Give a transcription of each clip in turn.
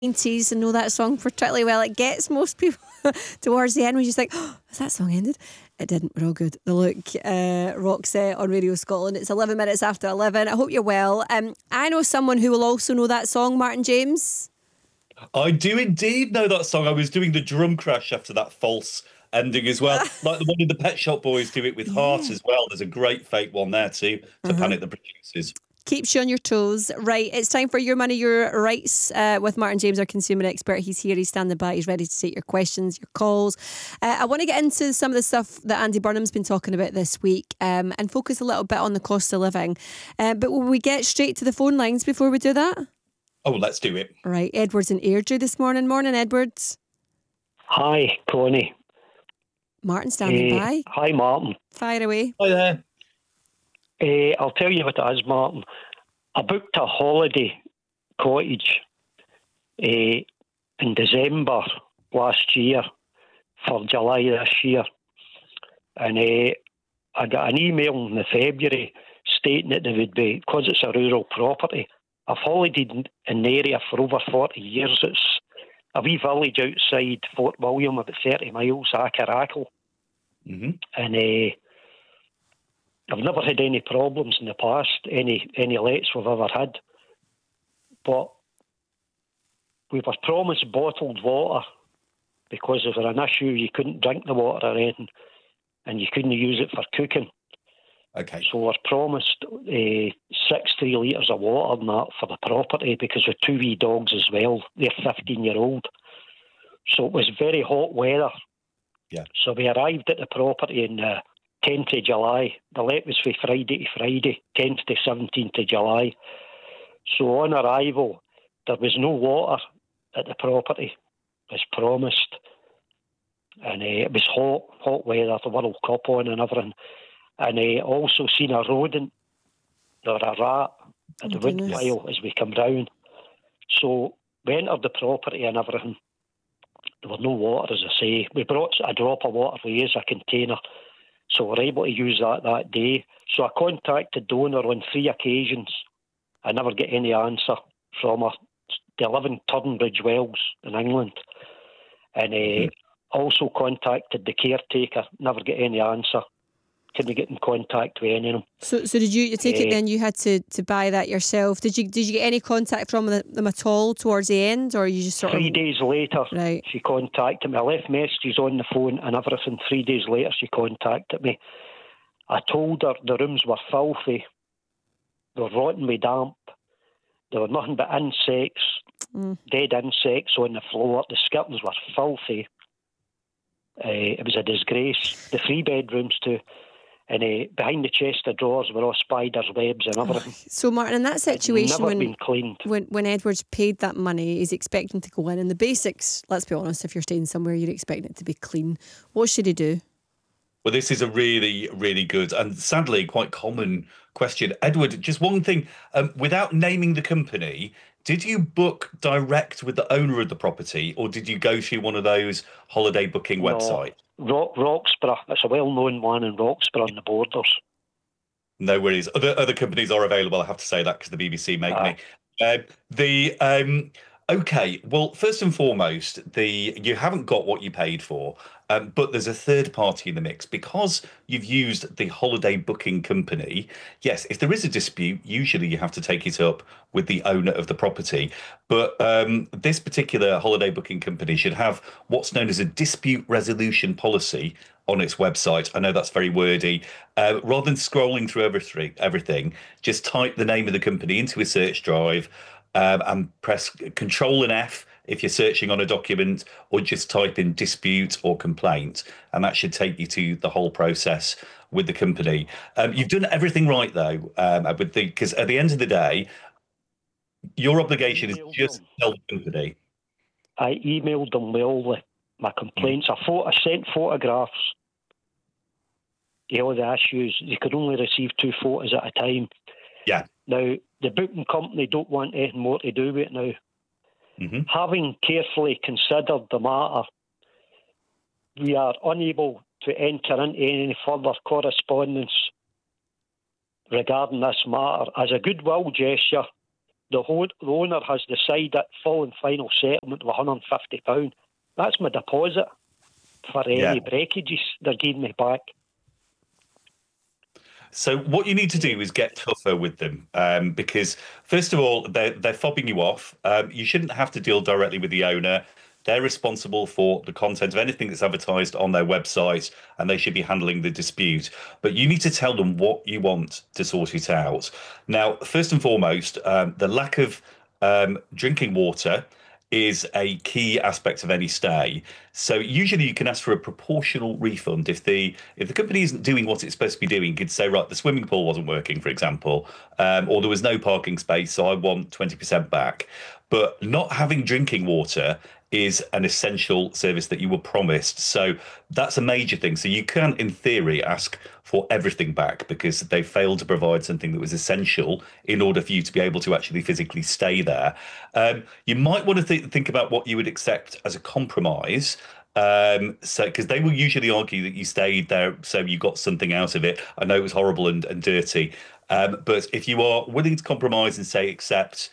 90s and know that song particularly well. It gets most people towards the end when you just think, oh, has that song ended? It didn't. We're all good. The Look, Roxette on Radio Scotland. It's 11 minutes after 11. I hope you're well. I know someone who will also know that song, Martin James. I do indeed know that song. I was doing the drum crash after that false ending as well. Like the one in the Pet Shop Boys do it with Heart as well. There's a great fake one there too, to Panic the Producers. Keeps you on your toes. Right, it's time for Your Money, Your Rights with Martin James, our consumer expert. He's here, he's standing by, he's ready to take your questions, your calls. I want to get into some of the stuff that Andy Burnham's been talking about this week and focus a little bit on the cost of living. But will we get straight to the phone lines before we do that? Oh, let's do it. Right, Edward's in Airdrie this morning. Morning, Edwards. Hi, Connie. Martin standing by. Hi, Martin. Fire away. Hi there. I'll tell you what it is, Martin. I booked a holiday cottage in December last year for July this year. And I got an email in February stating that there would be, because it's a rural property, I've holidayed in the area for over 40 years. It's a wee village outside Fort William, about 30 miles, Ackerackle. Mm-hmm. And I've never had any problems in the past, any lets we've ever had. But we were promised bottled water because if there was an issue, you couldn't drink the water or anything, and you couldn't use it for cooking. Okay. So we're promised 63 litres of water and that for the property because we've two wee dogs as well. They're 15-year-old. So it was very hot weather. Yeah. So we arrived at the property in 10th of July. The let was from Friday to Friday, 10th to 17th of July. So on arrival, there was no water at the property, as promised. And it was hot weather, the World Cup on and everything. And also seen a rodent or a rat at the wood pile as we come round. So we entered the property and everything. There was no water, as I say. We brought a drop of water, we used a container. So we're able to use that day. So I contacted donor on 3 occasions. I never get any answer from her. They live in Turnbridge Wells in England. And also contacted the caretaker, never get any answer. Couldn't get in contact with any of them. So did you take it then you had to buy that yourself? Did you get any contact from them at all towards the end, or you just sort 3 days later, right. She contacted me. I left messages on the phone and everything. 3 days later, she contacted me. I told her the rooms were filthy. They were rotten with damp. There were nothing but insects, dead insects on the floor. The curtains were filthy. It was a disgrace. The 3 bedrooms too. And behind the chest of drawers were all spiders' webs and everything. So, Martin, in that situation, never been cleaned. When Edwards paid that money, he's expecting to go in. And the basics, let's be honest, if you're staying somewhere, you're expecting it to be clean. What should he do? Well, this is a really, really good and sadly quite common question. Edward, just one thing. Without naming the company, did you book direct with the owner of the property or did you go through one of those holiday booking websites? Roxburgh. It's a well-known one in Roxburgh on the Borders. No worries. Other companies are available, I have to say that because the BBC make me. Okay, well, first and foremost, you haven't got what you paid for, but there's a third party in the mix. Because you've used the holiday booking company, yes, if there is a dispute, usually you have to take it up with the owner of the property. But this particular holiday booking company should have what's known as a dispute resolution policy on its website. I know that's very wordy. Rather than scrolling through everything, just type the name of the company into a search drive, and press Control and F if you're searching on a document, or just type in dispute or complaint, and that should take you to the whole process with the company. You've done everything right, though, because at the end of the day, your obligation is just to tell the company. I emailed them with all my complaints. I sent photographs of all the issues. You could only receive 2 photos at a time. Yeah. Now, the booking company don't want anything more to do with it now. Mm-hmm. Having carefully considered the matter, we are unable to enter into any further correspondence regarding this matter. As a goodwill gesture, the owner has decided full and final settlement of £150. That's my deposit for any breakages they're giving me back. So what you need to do is get tougher with them, because first of all, they're fobbing you off. You shouldn't have to deal directly with the owner. They're responsible for the content of anything that's advertised on their website, and they should be handling the dispute. But you need to tell them what you want to sort it out. Now, first and foremost, the lack of drinking water is a key aspect of any stay. So usually you can ask for a proportional refund if the company isn't doing what it's supposed to be doing. You could say, right, the swimming pool wasn't working, for example, or there was no parking space, so I want 20% back. But not having drinking water is an essential service that you were promised. So that's a major thing. So you can, in theory, ask for everything back because they failed to provide something that was essential in order for you to be able to actually physically stay there. You might want to think about what you would accept as a compromise. So because they will usually argue that you stayed there so you got something out of it. I know it was horrible and dirty, but if you are willing to compromise and say accept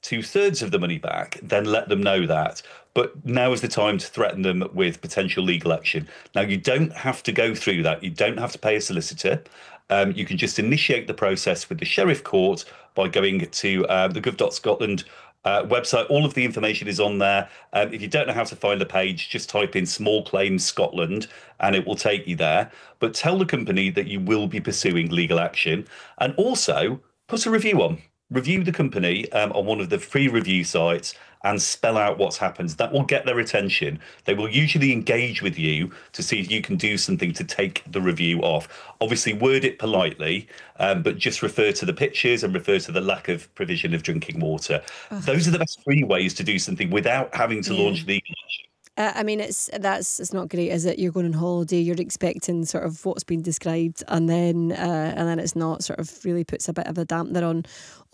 2/3 of the money back, then let them know that. But now is the time to threaten them with potential legal action. Now, you don't have to go through that. You don't have to pay a solicitor. You can just initiate the process with the Sheriff Court by going to the gov.scotland website. All of the information is on there. If you don't know how to find the page, just type in Small Claims Scotland and it will take you there. But tell the company that you will be pursuing legal action, and also put a review on. Review the company on one of the free review sites and spell out what's happened. That will get their attention. They will usually engage with you to see if you can do something to take the review off. Obviously, word it politely, but just refer to the pictures and refer to the lack of provision of drinking water. Those are the best free ways to do something without having to launch legal action. I mean, it's not great, is it? You're going on holiday, you're expecting sort of what's been described, and then it's not. Sort of really puts a bit of a dampener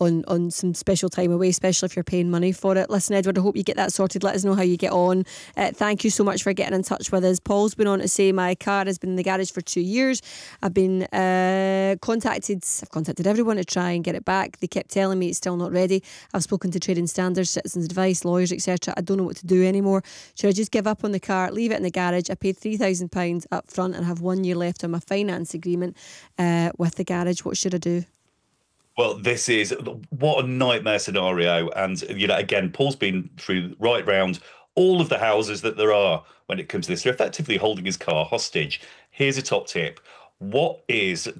on some special time away, especially if you're paying money for it. Listen, Edward, I hope you get that sorted. Let us know how you get on. Thank you so much for getting in touch with us. Paul's been on to say my car has been in the garage for 2 years. I've been contacted everyone to try and get it back. They kept telling me it's still not ready. I've spoken to Trading Standards, Citizens Advice, lawyers, etc. I don't know what to do anymore. Should I just give up on the car, leave it in the garage? I paid £3,000 up front and have 1 year left on my finance agreement with the garage. What should I do? Well, this is what a nightmare scenario. And, again, Paul's been through right round all of the houses that there are when it comes to this. They're effectively holding his car hostage. Here's a top tip. What is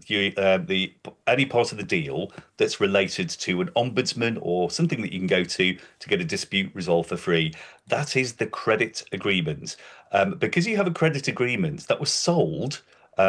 any part of the deal that's related to an ombudsman or something that you can go to get a dispute resolved for free? That is the credit agreement. Because you have a credit agreement that was sold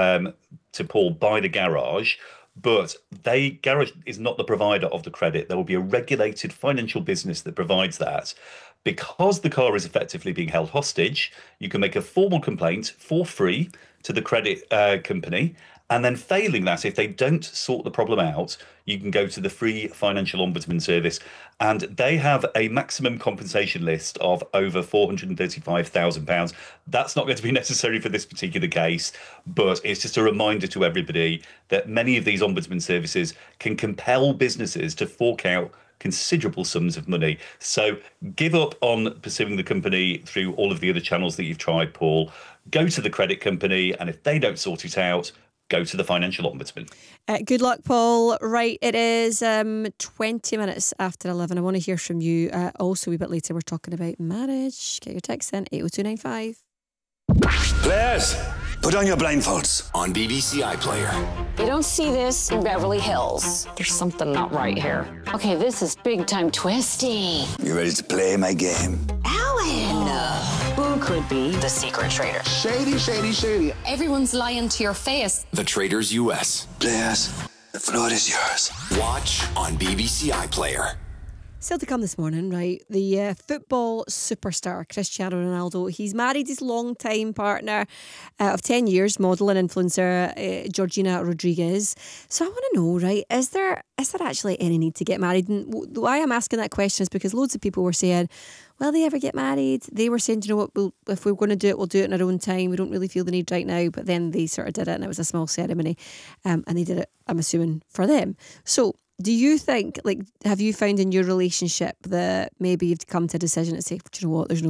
to Paul by the garage, but garage is not the provider of the credit. There will be a regulated financial business that provides that. Because the car is effectively being held hostage, you can make a formal complaint for free to the credit company. And then failing that, if they don't sort the problem out, you can go to the free financial ombudsman service. And they have a maximum compensation list of over £435,000. That's not going to be necessary for this particular case, but it's just a reminder to everybody that many of these ombudsman services can compel businesses to fork out considerable sums of money. So give up on pursuing the company through all of the other channels that you've tried, Paul. Go to the credit company, and if they don't sort it out, go to the financial ombudsman. Good luck, Paul. Right, it is 20 minutes after 11. I want to hear from you. Also, a bit later, we're talking about marriage. Get your text in, 80295. Players, put on your blindfolds. On BBC iPlayer. You don't see this in Beverly Hills. There's something not right here. Okay, this is big time twisty. You ready to play my game? Alan! Who could be the secret traitor? Shady, shady, shady. Everyone's lying to your face. The Traitors US. Players, the floor is yours. Watch on BBC iPlayer. Still to come this morning, right? The football superstar Cristiano Ronaldo. He's married his long-time partner of 10 years, model and influencer Georgina Rodriguez. So I want to know, right? Is there actually any need to get married? And why I'm asking that question is because loads of people were saying, will they ever get married? They were saying, you know what, if we're going to do it, we'll do it in our own time. We don't really feel the need right now. But then they sort of did it, and it was a small ceremony, and they did it, I'm assuming, for them. So Do you think, like, have you found in your relationship that maybe you've come to a decision to say, do you know what, there's no